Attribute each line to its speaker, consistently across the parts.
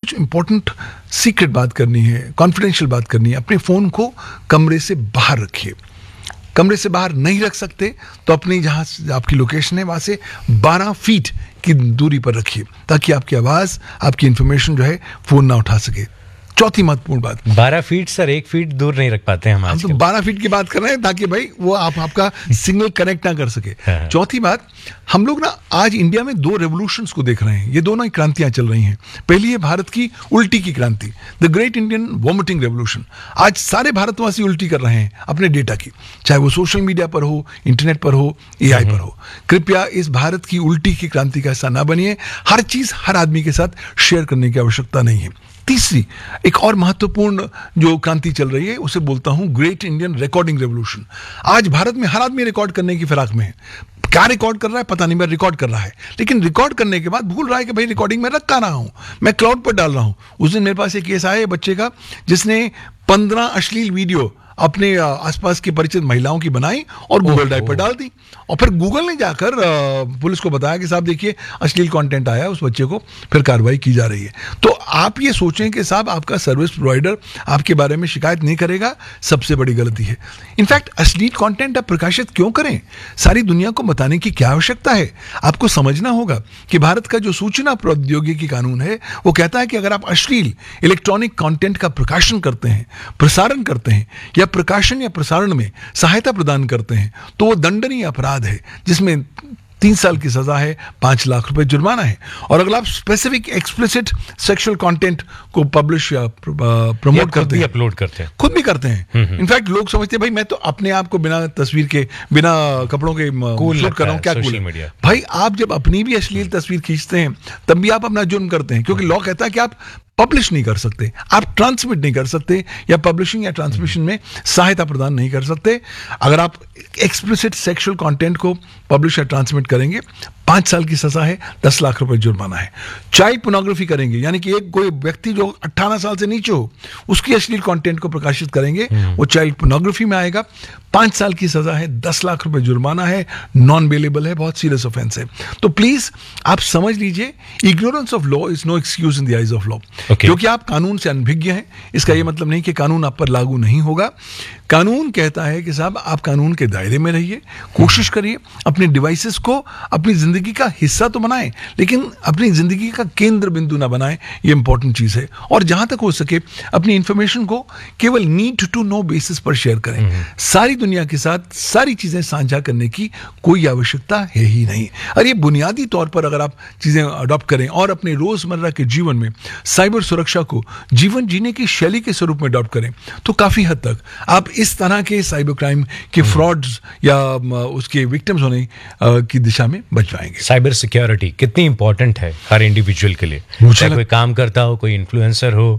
Speaker 1: कुछ important secret बात करनी है, कॉन्फिडेंशियल बात करनी है, अपने फ़ोन को कमरे से बाहर रखिए। कमरे से बाहर नहीं रख सकते तो अपनी जहाँ आपकी लोकेशन है वहाँ से 12 फीट की दूरी पर रखिए, ताकि आपकी आवाज़, आपकी इंफॉर्मेशन जो है फ़ोन ना उठा सके। चौथी महत्वपूर्ण बात,
Speaker 2: 12 फीट सर, 1 फीट दूर नहीं रख पाते हम
Speaker 1: तो 12 फीट की बात कर रहे हैं ताकि भाई वो आपका सिग्नल कनेक्ट ना कर सके। चौथी बात, हम लोग ना आज इंडिया में 2 रेवोल्यूशंस को देख रहे हैं। ये दोनों ही क्रांतियां चल रही हैं। पहली है भारत की उल्टी की क्रांति, the great Indian vomiting revolution. आज सारे भारतवासी उल्टी कर रहे हैं अपने डेटा की, चाहे वो सोशल मीडिया पर हो, इंटरनेट पर हो, एआई पर हो। कृपया इस भारत की उल्टी की क्रांति का हिस्सा ना बनिए। हर चीज हर आदमी के साथ शेयर करने की आवश्यकता नहीं है। तीसरी, एक और महत्वपूर्ण जो क्रांति चल रही है उसे बोलता हूं ग्रेट इंडियन रिकॉर्डिंग रेवोल्यूशन। आज भारत में हर आदमी रिकॉर्ड करने की फिराक में है। क्या रिकॉर्ड कर रहा है पता नहीं, मैं रिकॉर्ड कर रहा है, लेकिन रिकॉर्ड करने के बाद भूल रहा है कि भाई रिकॉर्डिंग में रख कहाँ रहा हूं, मैं क्लाउड पर डाल रहा हूं। उस दिन मेरे पास एक केस आया बच्चे का जिसने 15 अश्लील वीडियो अपने आसपास की परिचित महिलाओं की बनाई और गूगल ड्राइव पर डाल दी, और फिर गूगल ने जाकर पुलिस को बताया कि साहब देखिए अश्लील कंटेंट आया उस बच्चे को, फिर कार्रवाई की जा रही है। तो आप ये सोचें कि साहब आपका सर्विस प्रोवाइडर आपके बारे में शिकायत नहीं करेगा, सबसे बड़ी गलती है। इनफैक्ट अश्लील कंटेंट आप प्रकाशित क्यों करें, सारी दुनिया को बताने की क्या आवश्यकता है। आपको समझना होगा कि भारत का जो सूचना प्रौद्योगिकी कानून है वो कहता है कि अगर आप अश्लील इलेक्ट्रॉनिक कंटेंट का प्रकाशन करते हैं, प्रसारण करते हैं, या प्रकाशन या प्रसारण में सहायता प्रदान करते हैं, तो वो दंडनीय अपराध है जिसमें 3 साल की सजा है, 5 लाख रुपए जुर्माना है। और अगर आप स्पेसिफिक एक्सप्लिसिट सेक्सुअल कंटेंट को पब्लिश या प्रमोट करते हैं,
Speaker 2: अपलोड करते हैं,
Speaker 1: खुद भी करते हैं। इनफैक्ट लोग समझते हैं भाई मैं तो अपने आप को बिना तस्वीर के, बिना कपड़ों के शूट कर रहा हूं, क्या कूल है। भाई आप जब अपनी भी अश्लील तस्वीर खींचते हैं तब भी आप अपना जुर्म करते हैं, क्योंकि लॉ कहता है कि आप पब्लिश नहीं कर सकते, आप ट्रांसमिट नहीं कर सकते, या पब्लिशिंग या ट्रांसमिशन में सहायता प्रदान नहीं कर सकते। अगर आप एक्सप्लिसिट सेक्सुअल कंटेंट को पब्लिश या ट्रांसमिट करेंगे, 5 साल की सजा है, 10 लाख रुपए जुर्माना है। चाइल्ड पोर्नोग्राफी करेंगे, यानी कि एक कोई व्यक्ति जो 18 साल से नीचे हो उसकी अश्लील कंटेंट को प्रकाशित करेंगे, वो चाइल्ड पोर्नोग्राफी में आएगा, 5 साल की सजा है, 10 लाख रुपए जुर्माना है, नॉन बेलेबल है, बहुत सीरियस ऑफेंस है। तो प्लीज आप समझ लीजिए, ignorance of law is no excuse in the eyes of law. क्योंकि आप कानून से अनभिज्ञ हैं, इसका यह मतलब नहीं कि कानून आप पर लागू नहीं होगा। कानून कहता है कि साहब आप कानून के दायरे में रहिए, कोशिश करिए अपने डिवाइसेस को अपनी जिंदगी का हिस्सा तो बनाएं, लेकिन अपनी जिंदगी का केंद्र बिंदु ना बनाएं, ये इंपॉर्टेंट चीज है। और जहां तक हो सके अपनी इंफॉर्मेशन को केवल नीड टू नो बेसिस पर शेयर करें। सारी दुनिया के साथ सारी चीजें साझा करने की कोई आवश्यकता है ही नहीं। और ये बुनियादी तौर पर अगर आप चीजें अडॉप्ट करें और अपने रोजमर्रा के जीवन में साइबर सुरक्षा को जीवन जीने की शैली के स्वरूप में अडॉप्ट करें, तो काफी हद तक आप इस तरह के साइबर क्राइम के फ्रॉड्स या उसके विक्टिम्स होने की दिशा में बच पाएंगे।
Speaker 2: साइबर सिक्योरिटी कितनी इंपॉर्टेंट है हर इंडिविजुअल के लिए, चाहे कोई काम करता हो, कोई इन्फ्लुएंसर हो,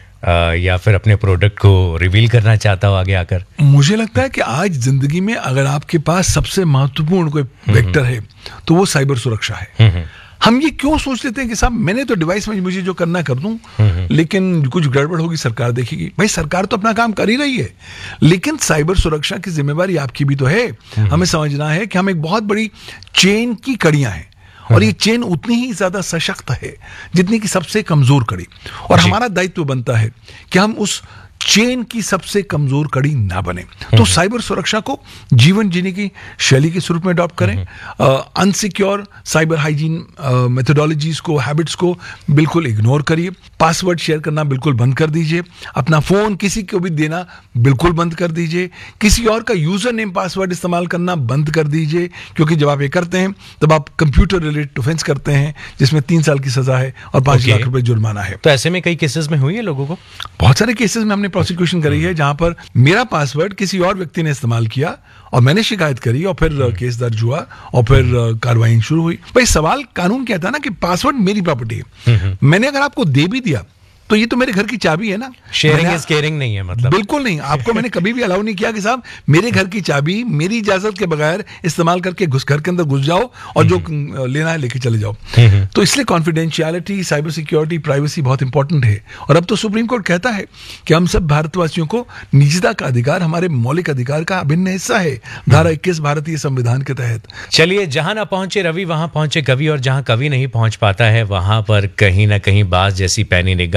Speaker 2: या फिर अपने प्रोडक्ट को रिवील करना चाहता हो आगे आकर।
Speaker 1: मुझे लगता है कि आज जिंदगी में अगर आपके पास सबसे महत्वपूर्ण कोई वेक्टर है तो वो साइबर सुरक्षा है। हम ये क्यों सोच लेते हैं कि साहब मैंने तो डिवाइस में मुझे जो करना कर दूं, लेकिन कुछ गड़बड़ होगी सरकार देखेगी। भाई सरकार तो अपना काम कर ही रही है, लेकिन साइबर सुरक्षा की जिम्मेवारी आपकी भी तो है। हमें समझना है कि हम एक बहुत बड़ी चेन की कड़ियां हैं, और ये चेन उतनी ही ज्यादा सशक्त है जितनी की सबसे कमजोर कड़ी। और हमारा दायित्व बनता है कि हम उस चेन की सबसे कमजोर कड़ी ना बने। तो साइबर सुरक्षा को जीवन जीने की शैली के स्वरूप में अडॉप्ट करें। अनसिक्योर साइबर हाइजीन मेथोडोलॉजीज को, हैबिट्स को बिल्कुल इग्नोर करिए। पासवर्ड शेयर करना बिल्कुल बंद कर दीजिए। अपना फोन किसी को भी देना बिल्कुल बंद कर दीजिए। किसी और का यूजर नेम पासवर्ड इस्तेमाल करना बंद कर दीजिए, क्योंकि जब आप ये करते हैं तब आप कंप्यूटर रिलेटेड ऑफेंस करते हैं जिसमें 3 साल की सजा है और 5 लाख रुपए जुर्माना है।
Speaker 2: तो ऐसे में कई केसेस में हुई है लोगों को,
Speaker 1: बहुत सारे केसेस में हमने प्रोसिक्यूशन करी है जहां पर मेरा पासवर्ड किसी और व्यक्ति ने इस्तेमाल किया और मैंने शिकायत करी और फिर केस दर्ज हुआ और फिर कार्रवाई शुरू हुई। भाई सवाल कानून कहता है ना कि पासवर्ड मेरी प्रॉपर्टी है, मैंने अगर आपको दे भी दिया तो ये तो मेरे घर की चाबी है ना।
Speaker 2: शेयरिंग इज केयरिंग नहीं है, मतलब
Speaker 1: बिल्कुल नहीं। आपको मैंने कभी भी अलाउ नहीं किया कि साहब मेरे घर की चाबी मेरी इजाजत के बगैर इस्तेमाल करके घर के अंदर घुस जाओ और जो लेना है लेके चले जाओ। तो इसलिए कॉन्फिडेंशियलिटी, साइबर सिक्योरिटी, प्राइवेसी बहुत इंपॉर्टेंट है। और अब तो सुप्रीम कोर्ट कहता है कि हम सब भारतवासियों को निजता का अधिकार हमारे मौलिक अधिकार का अभिन्न हिस्सा है, धारा 21 भारतीय संविधान के तहत।
Speaker 2: चलिए, जहां ना पहुंचे रवि वहां पहुंचे कवि, और जहां कवि नहीं पहुंच पाता है वहां पर कहीं ना कहीं बाज जैसी पैनी निगाह